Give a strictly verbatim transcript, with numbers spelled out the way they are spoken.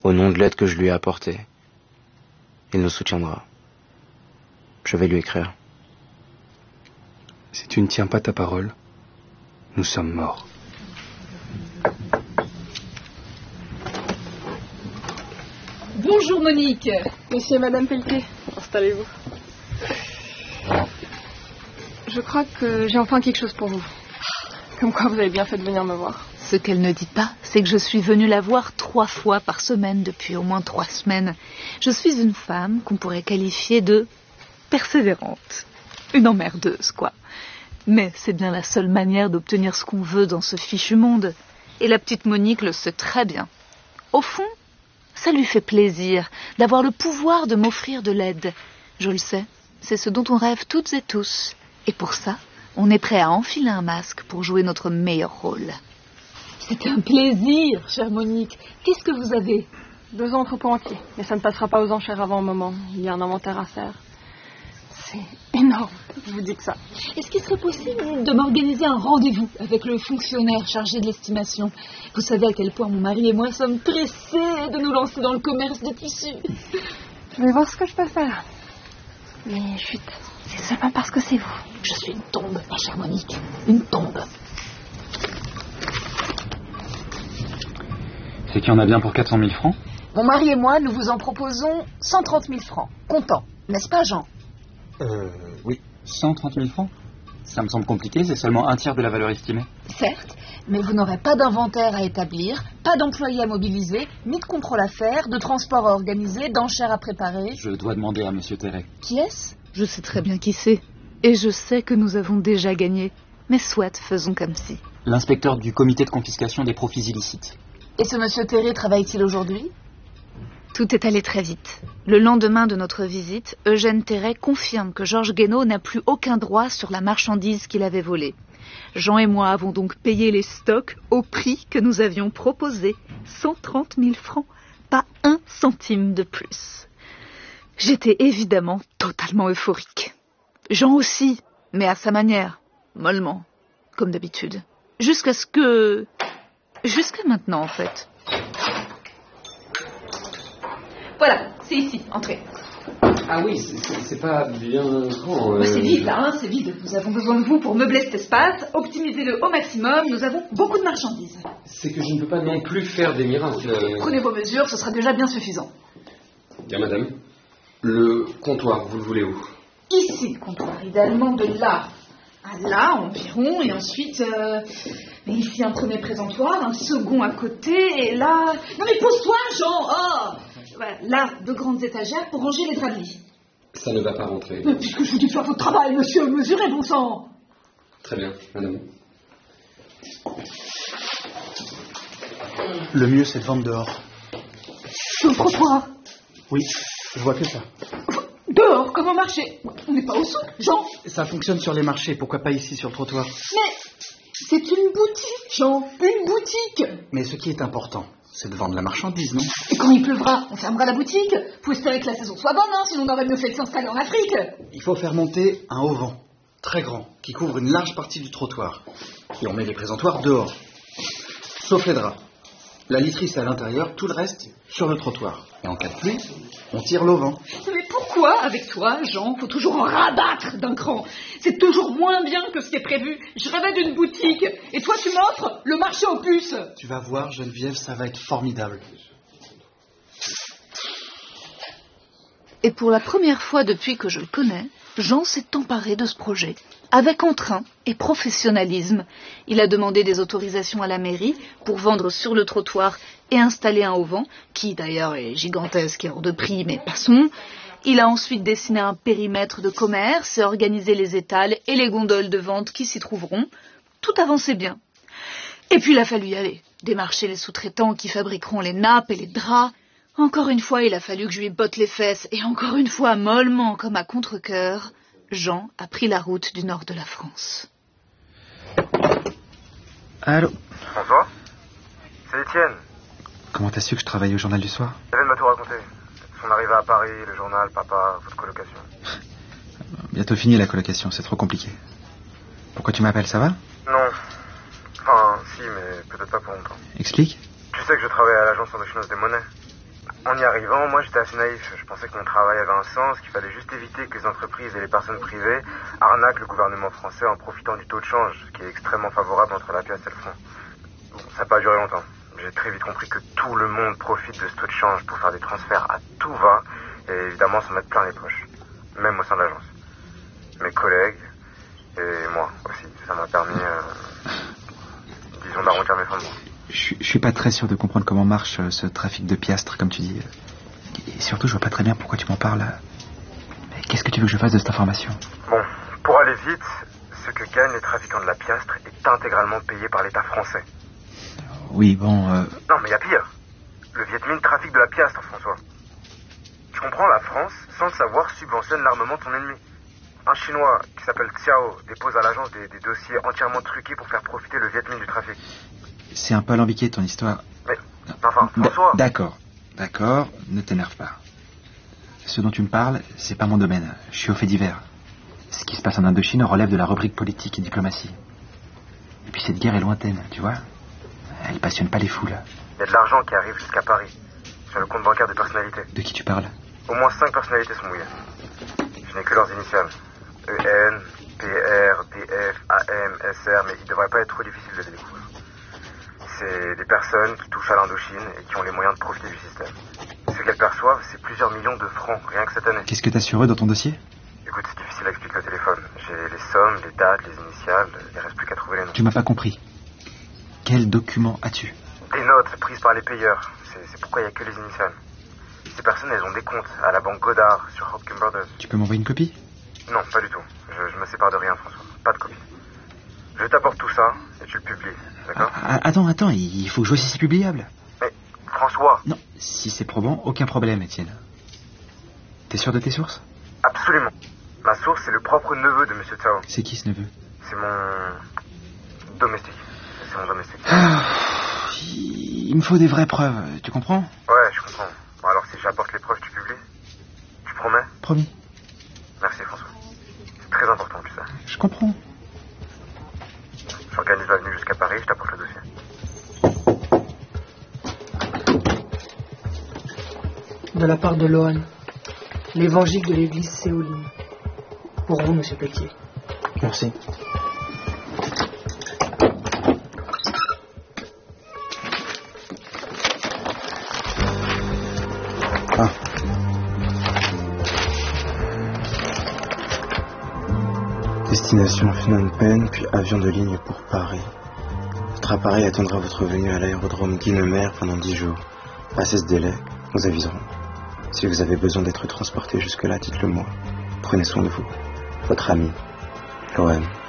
au nom de l'aide que je lui ai apportée. Il nous soutiendra. Je vais lui écrire. Si tu ne tiens pas ta parole, nous sommes morts. Bonjour Monique. Monsieur et Madame Pelletier, installez-vous. Je crois que j'ai enfin quelque chose pour vous. Comme quoi vous avez bien fait de venir me voir. Ce qu'elle ne dit pas, c'est que je suis venue la voir trois fois par semaine depuis au moins trois semaines. Je suis une femme qu'on pourrait qualifier de persévérante. Une emmerdeuse, quoi. Mais c'est bien la seule manière d'obtenir ce qu'on veut dans ce fichu monde. Et la petite Monique le sait très bien. Au fond, ça lui fait plaisir d'avoir le pouvoir de m'offrir de l'aide. Je le sais, c'est ce dont on rêve toutes et tous. Et pour ça, on est prêt à enfiler un masque pour jouer notre meilleur rôle. C'est un plaisir, chère Monique. Qu'est-ce que vous avez? Deux entrepôts entiers, mais ça ne passera pas aux enchères avant un moment. Il y a un inventaire à faire. C'est énorme, je vous dis que ça. Est-ce qu'il serait possible de m'organiser un rendez-vous avec le fonctionnaire chargé de l'estimation? Vous savez à quel point mon mari et moi sommes pressés de nous lancer dans le commerce de tissus. Je vais voir ce que je peux faire. Mais chut, c'est seulement parce que c'est vous. Je suis une tombe, ma chère Monique. Une tombe. C'est qu'il y en a bien pour quatre cent mille francs? Mon mari et moi, nous vous en proposons cent trente mille francs. Comptant, n'est-ce pas, Jean? Euh, oui. cent trente mille francs? Ça me semble compliqué, c'est seulement un tiers de la valeur estimée. Certes, mais vous n'aurez pas d'inventaire à établir, pas d'employés à mobiliser, ni de contrôle à faire, de transport à organiser, d'enchères à préparer. Je dois demander à Monsieur Terret. Qui est-ce? Je sais très bien qui c'est. Et je sais que nous avons déjà gagné. Mais soit, faisons comme si. L'inspecteur du comité de confiscation des profits illicites. Et ce Monsieur Terret travaille-t-il aujourd'hui? Tout est allé très vite. Le lendemain de notre visite, Eugène Terret confirme que Georges Guénaud n'a plus aucun droit sur la marchandise qu'il avait volée. Jean et moi avons donc payé les stocks au prix que nous avions proposé, cent trente mille francs, pas un centime de plus. J'étais évidemment totalement euphorique. Jean aussi, mais à sa manière, mollement, comme d'habitude. Jusqu'à ce que... Jusqu'à maintenant, en fait. Voilà, c'est ici, entrez. Ah oui, c'est pas bien grand. Euh... Bah, c'est vide là, hein, c'est vide. Nous avons besoin de vous pour meubler cet espace, optimiser-le au maximum. Nous avons beaucoup de marchandises. C'est que je ne peux pas non plus faire des miracles. Prenez vos mesures, ce sera déjà bien suffisant. Bien, madame. Le comptoir, vous le voulez où? Ici, le comptoir, idéalement de là à là environ, et ensuite, euh, mais ici un premier présentoir, un second à côté, et là... Non mais pose-toi, Jean. Oh voilà, là, deux grandes étagères pour ranger les draps de lit. Ça ne va pas rentrer. Mais puisque je vous dis de faire votre travail, monsieur, mesurez, bon sang. Très bien, madame. Le mieux, c'est de vendre dehors. Sur le trottoir. Oui, je vois que ça. Dehors, comme au marché. On n'est pas au souk, Jean. Ça fonctionne sur les marchés, pourquoi pas ici, sur le trottoir? Mais c'est une boutique, Jean, une boutique. Mais ce qui est important, c'est de vendre la marchandise, non? Et quand il pleuvra, on fermera la boutique. Faut espérer que la saison soit bonne, hein, sinon on aurait mieux fait de s'installer en Afrique. Il faut faire monter un auvent, très grand, qui couvre une large partie du trottoir. Et on met les présentoirs dehors. Sauf les draps. La literie, c'est à l'intérieur, tout le reste sur le trottoir. Et en cas de pluie, on tire l'auvent. Mais pourquoi, avec toi, Jean, faut toujours en rabattre d'un cran? C'est toujours moins bien que ce qui est prévu. Je rêvais d'une boutique, et toi tu m'offres le marché aux puces. Tu vas voir, Geneviève, ça va être formidable. Et pour la première fois depuis que je le connais, Jean s'est emparé de ce projet. Avec entrain et professionnalisme, il a demandé des autorisations à la mairie pour vendre sur le trottoir et installer un auvent, qui d'ailleurs est gigantesque et hors de prix, mais passons. Il a ensuite dessiné un périmètre de commerce et organisé les étals et les gondoles de vente qui s'y trouveront. Tout avançait bien. Et puis il a fallu y aller, démarcher les sous-traitants qui fabriqueront les nappes et les draps. Encore une fois, il a fallu que je lui botte les fesses, et encore une fois, mollement comme à contre-cœur, Jean a pris la route du nord de la France. Allô? Bonsoir. C'est Étienne. Comment t'as su que je travaillais au journal du soir? Hélène m'a tout raconté. Son arrivée à Paris, le journal, papa, votre colocation. Bientôt fini la colocation, c'est trop compliqué. Pourquoi tu m'appelles, ça va? Non. Enfin, si, mais peut-être pas pour longtemps. Explique. Tu sais que je travaille à l'agence indochinoise des monnaies. En y arrivant, moi j'étais assez naïf. Je pensais que mon travail avait un sens, qu'il fallait juste éviter que les entreprises et les personnes privées arnaquent le gouvernement français en profitant du taux de change, qui est extrêmement favorable entre la pièce et le franc. Bon, ça n'a pas duré longtemps. J'ai très vite compris que tout le monde profite de ce taux de change pour faire des transferts à tout va et évidemment s'en mettre plein les poches, même au sein de l'agence. Mes collègues et moi aussi, ça m'a permis, euh, disons, d'arrondir mes fins de mois. Je, je suis pas très sûr de comprendre comment marche euh, ce trafic de piastres, comme tu dis. Et surtout, je vois pas très bien pourquoi tu m'en parles. Mais qu'est-ce que tu veux que je fasse de cette information? Bon, pour aller vite, ce que gagnent les trafiquants de la piastre est intégralement payé par l'État français. Oui, bon... Euh... Non, mais il y a pire. Le Viet Minh trafique de la piastre, François. Tu comprends, la France, sans le savoir, subventionne l'armement de son ennemi. Un Chinois qui s'appelle Xiao dépose à l'agence des, des dossiers entièrement truqués pour faire profiter le Viet Minh du trafic. C'est un peu alambiqué ton histoire. Mais, enfin, François... D'accord, d'accord, ne t'énerve pas. Ce dont tu me parles, c'est pas mon domaine. Je suis au fait divers. Ce qui se passe en Indochine relève de la rubrique politique et diplomatie. Et puis cette guerre est lointaine, tu vois. Elle passionne pas les foules. Il y a de l'argent qui arrive jusqu'à Paris, sur le compte bancaire des personnalités. De qui tu parles? Au moins cinq personnalités sont mouillées. Je n'ai que leurs initiales. E N, P R, D F, A M, S R, mais il ne devrait pas être trop difficile de les découvrir. C'est des personnes qui touchent à l'Indochine et qui ont les moyens de profiter du système. Ce qu'elles perçoivent, c'est plusieurs millions de francs, rien que cette année. Qu'est-ce que t'as sur eux dans ton dossier? Écoute, c'est difficile à expliquer au téléphone. J'ai les sommes, les dates, les initiales, il ne reste plus qu'à trouver les noms. Tu m'as pas compris. Quel document as-tu? Des notes prises par les payeurs. C'est, c'est pourquoi il n'y a que les initiales. Ces personnes, elles ont des comptes à la banque Godard, sur Hopkins Brothers. Tu peux m'envoyer une copie? Non, pas du tout. Je, je me sépare de rien, François. Pas de copie. Je t'apporte tout ça et tu le publies, d'accord? ah, Attends, attends, il faut que je vois si c'est publiable. Mais, François... Non, si c'est probant, aucun problème, Étienne. T'es sûr de tes sources? Absolument. Ma source, c'est le propre neveu de Monsieur Tsao. C'est qui, ce neveu? C'est mon... domestique. C'est mon domestique. Ah, il me faut des vraies preuves, tu comprends? Ouais, je comprends. Bon, alors si j'apporte les preuves, tu publies? Tu promets? Promis. Merci, François. C'est très important, tu sais. Je comprends. J'organise la venue jusqu'à Paris, je t'apporte le dossier. De la part de Lohan, l'évangile de l'église Séoline. Pour vous, monsieur Pelletier. Merci. Ah. Destination Phnom Penh, puis avion de ligne pour Paris. Votre appareil attendra votre venue à l'aérodrome Guinemer pendant dix jours. Passé ce délai, nous aviserons. Si vous avez besoin d'être transporté jusque-là, dites-le moi. Prenez soin de vous. Votre ami, Lohan.